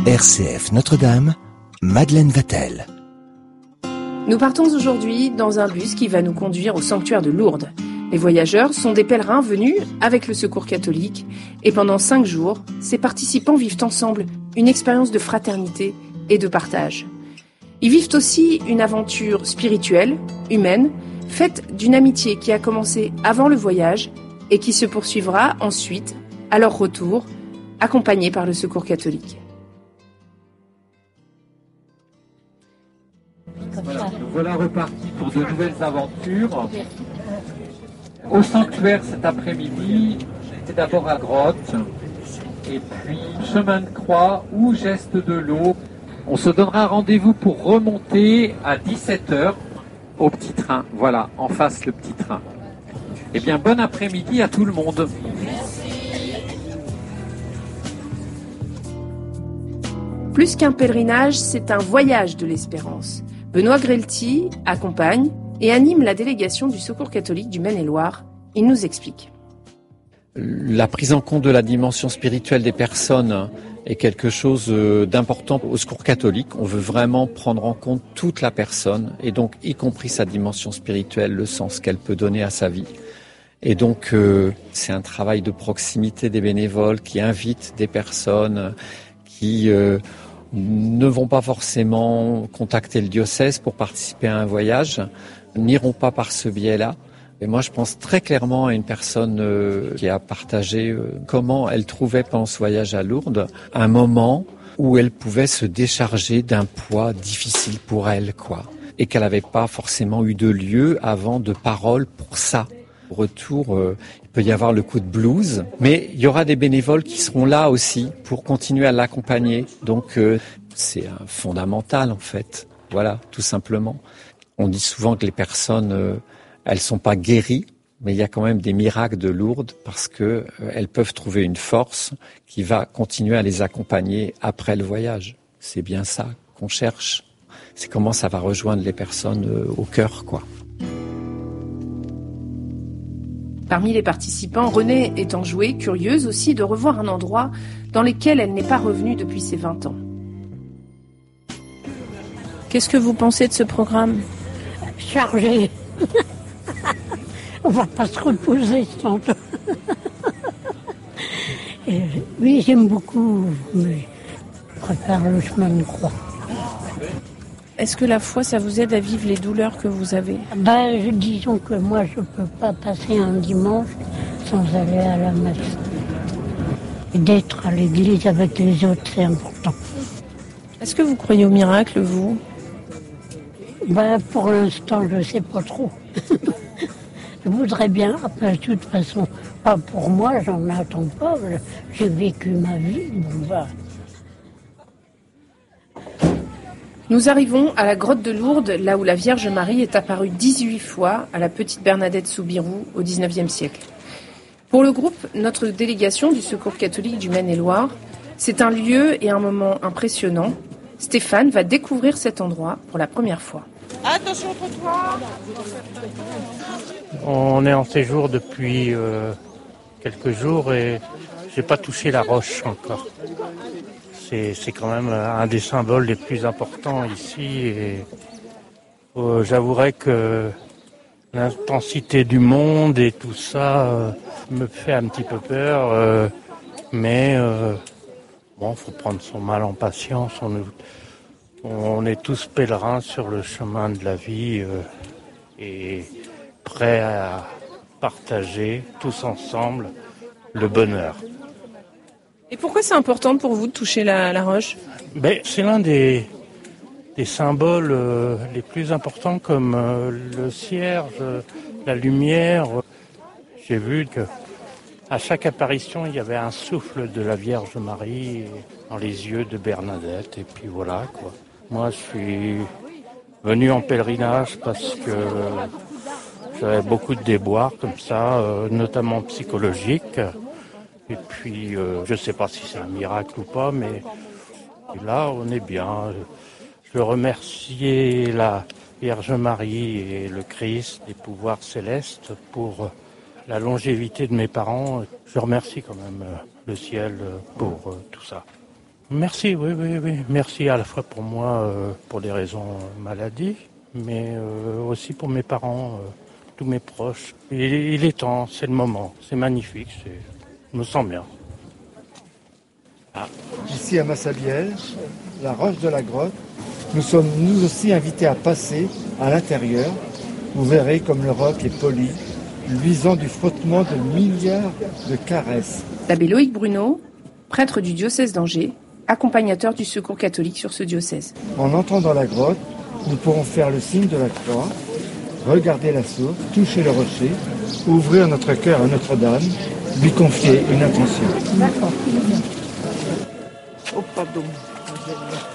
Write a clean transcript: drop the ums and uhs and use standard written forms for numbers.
RCF Notre-Dame, Madeleine Vatel. Nous partons aujourd'hui dans un bus qui va nous conduire au sanctuaire de Lourdes. Les voyageurs sont des pèlerins venus avec le Secours catholique et pendant 5 jours, ces participants vivent ensemble une expérience de fraternité et de partage. Ils vivent aussi une aventure spirituelle, humaine, faite d'une amitié qui a commencé avant le voyage et qui se poursuivra ensuite, à leur retour, accompagnés par le Secours catholique. Voilà, nous voilà repartis pour de nouvelles aventures. Au sanctuaire cet après-midi, j'étais d'abord à grotte, et puis chemin de croix ou geste de l'eau. On se donnera rendez-vous pour remonter à 17h au petit train. Voilà, en face le petit train. Eh bien, bon après-midi à tout le monde. Plus qu'un pèlerinage, c'est un voyage de l'espérance. Benoît Grelty accompagne et anime la délégation du Secours catholique du Maine-et-Loire. Il nous explique. La prise en compte de la dimension spirituelle des personnes est quelque chose d'important au Secours catholique. On veut vraiment prendre en compte toute la personne et donc y compris sa dimension spirituelle, le sens qu'elle peut donner à sa vie. Et donc c'est un travail de proximité des bénévoles qui invitent des personnes qui ne vont pas forcément contacter le diocèse pour participer à un voyage, n'iront pas par ce biais-là. Et moi, je pense très clairement à une personne qui a partagé comment elle trouvait pendant ce voyage à Lourdes un moment où elle pouvait se décharger d'un poids difficile pour elle, quoi. Et qu'elle n'avait pas forcément eu de lieu avant de parole pour ça. Au retour, il peut y avoir le coup de blues, mais il y aura des bénévoles qui seront là aussi pour continuer à l'accompagner. Donc, c'est fondamental en fait. Voilà, tout simplement. On dit souvent que les personnes, elles sont pas guéries, mais il y a quand même des miracles de Lourdes parce que elles peuvent trouver une force qui va continuer à les accompagner après le voyage. C'est bien ça qu'on cherche. C'est comment ça va rejoindre les personnes au cœur, quoi. Parmi les participants, Renée est enjouée, curieuse aussi de revoir un endroit dans lequel elle n'est pas revenue depuis ses 20 ans. Qu'est-ce que vous pensez de ce programme ? Chargé. On va pas se reposer sans doute. Oui, j'aime beaucoup, mais je préfère le chemin de croix. Est-ce que la foi, ça vous aide à vivre les douleurs que vous avez ? Disons que moi, je peux pas passer un dimanche sans aller à la messe. Et d'être à l'église avec les autres, c'est important. Est-ce que vous croyez au miracle, vous ? Pour l'instant, je sais pas trop. Je voudrais bien, après, de toute façon, pas pour moi, j'en attends pas. J'ai vécu ma vie, Nous arrivons à la grotte de Lourdes, là où la Vierge Marie est apparue 18 fois à la petite Bernadette Soubirous au XIXe siècle. Pour le groupe, notre délégation du Secours catholique du Maine-et-Loire, c'est un lieu et un moment impressionnant. Stéphane va découvrir cet endroit pour la première fois. Attention au trottoir. On est en séjour depuis quelques jours et j'ai pas touché la roche encore. C'est quand même un des symboles les plus importants ici et j'avouerai que l'intensité du monde et tout ça me fait un petit peu peur, mais faut prendre son mal en patience. On est tous pèlerins sur le chemin de la vie et prêts à partager tous ensemble le bonheur. Et pourquoi c'est important pour vous de toucher la roche ? C'est l'un des symboles les plus importants comme le cierge, la lumière. J'ai vu que à chaque apparition, il y avait un souffle de la Vierge Marie dans les yeux de Bernadette. Et puis voilà, quoi. Moi, je suis venu en pèlerinage parce que j'avais beaucoup de déboires comme ça, notamment psychologiques. Et puis, je ne sais pas si c'est un miracle ou pas, mais là, on est bien. Je veux remercier la Vierge Marie et le Christ, les pouvoirs célestes, pour la longévité de mes parents. Je remercie quand même le ciel pour tout ça. Merci, oui, oui, oui. Merci à la fois pour moi, pour des raisons maladie, mais aussi pour mes parents, tous mes proches. Il est temps, c'est le moment, c'est magnifique, je me sens bien. Ici à Massabielle, la roche de la grotte, nous sommes nous aussi invités à passer à l'intérieur. Vous verrez comme le roc est poli, luisant du frottement de milliards de caresses. L'abbé Loïc Bruno, prêtre du diocèse d'Angers, accompagnateur du Secours catholique sur ce diocèse. En entrant dans la grotte, nous pourrons faire le signe de la croix, regarder la source, toucher le rocher, ouvrir notre cœur à Notre-Dame, lui confier une intention. D'accord. Oh, pardon.